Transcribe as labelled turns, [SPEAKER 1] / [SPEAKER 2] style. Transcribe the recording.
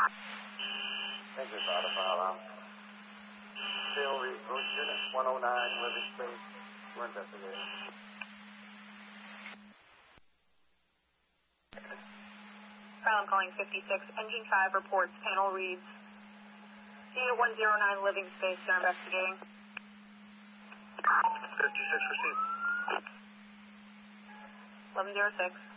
[SPEAKER 1] Thank you, Father File. Still, unit 109, living space. We're investigating.
[SPEAKER 2] I'm calling 56. Engine 5 reports. Panel reads. Unit 109, living space. They're investigating.
[SPEAKER 1] 56 received.
[SPEAKER 2] 1106.